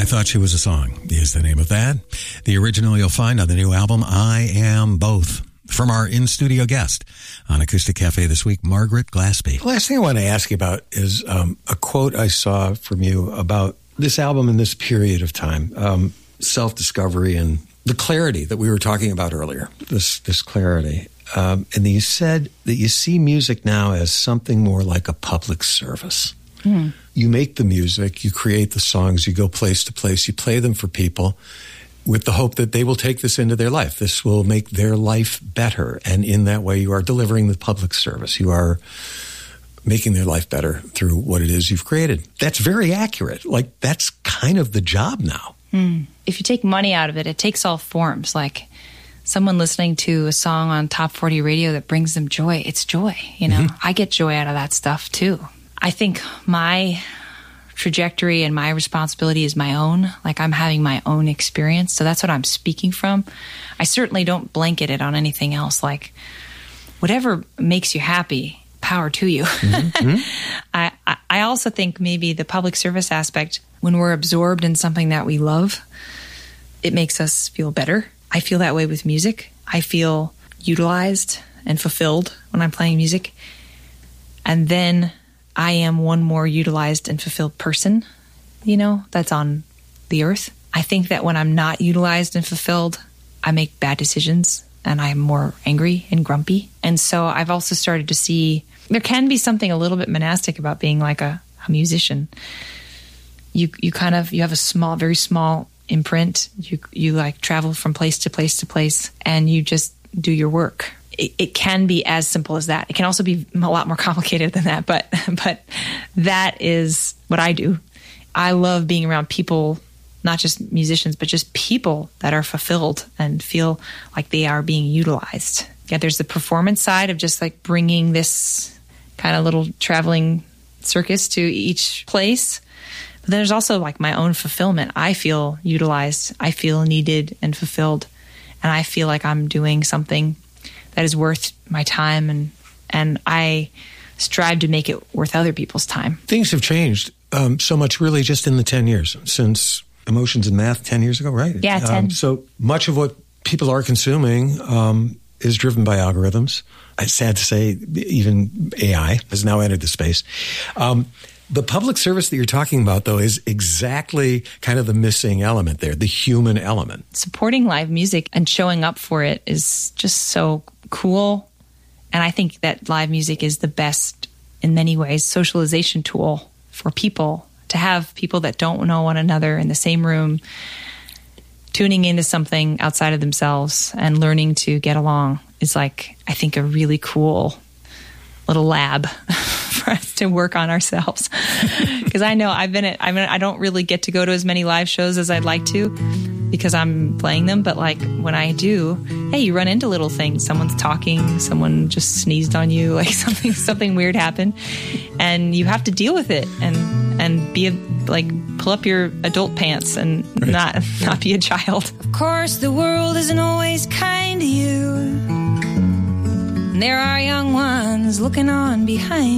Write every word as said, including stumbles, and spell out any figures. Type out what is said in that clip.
Thought She Was a Song is the name of that. The original you'll find on the new album, I Am Both, from our in-studio guest on Acoustic Cafe this week, Margaret Glaspie. The last thing I want to ask you about is um, a quote I saw from you about this album and this period of time, um, self-discovery and the clarity that we were talking about earlier, this, this clarity. Um, and you said that you see music now as something more like a public service. Mm. You make the music, you create the songs, you go place to place, you play them for people with the hope that they will take this into their life. This will make their life better. And in that way, you are delivering the public service. You are making their life better through what it is you've created. That's very accurate. Like, that's kind of the job now. Mm. If you take money out of it, it takes all forms. Like someone listening to a song on Top forty radio that brings them joy, it's joy. You know, mm-hmm. I get joy out of that stuff too. I think my trajectory and my responsibility is my own. Like, I'm having my own experience. So that's what I'm speaking from. I certainly don't blanket it on anything else. Like, whatever makes you happy, power to you. Mm-hmm. I, I also think maybe the public service aspect, when we're absorbed in something that we love, it makes us feel better. I feel that way with music. I feel utilized and fulfilled when I'm playing music. And then I am one more utilized and fulfilled person, you know, that's on the earth. I think that when I'm not utilized and fulfilled, I make bad decisions and I'm more angry and grumpy. And so I've also started to see there can be something a little bit monastic about being like a, a musician. You you kind of, you have a small, very small imprint. You, you like travel from place to place to place and you just do your work. It, it can be as simple as that. It can also be a lot more complicated than that, but but that is what I do. I love being around people, not just musicians, but just people that are fulfilled and feel like they are being utilized. Yeah, there's the performance side of just like bringing this kind of little traveling circus to each place. But there's also like my own fulfillment. I feel utilized. I feel needed and fulfilled. And I feel like I'm doing something that is worth my time, and and I strive to make it worth other people's time. Things have changed um, so much really just in the ten years since Emotions in Math ten years ago, right? Yeah, ten. Um, so much of what people are consuming um, is driven by algorithms. It's sad to say even A I has now entered the space. Um, the public service that you're talking about, though, is exactly kind of the missing element there, the human element. Supporting live music and showing up for it is just so cool. And I think that live music is the best, in many ways, socialization tool for people. To have people that don't know one another in the same room, tuning into something outside of themselves and learning to get along is like, I think, a really cool little lab for us to work on ourselves. Because I know I've been at, I mean, I don't really get to go to as many live shows as I'd like to because I'm playing them. But like when I do, hey, you run into little things. Someone's talking, someone just sneezed on you, like something, something weird happened, and you have to deal with it and, and be a, like, pull up your adult pants and right. not, not be a child. Of course, the world isn't always kind to you. There are young ones looking on behind.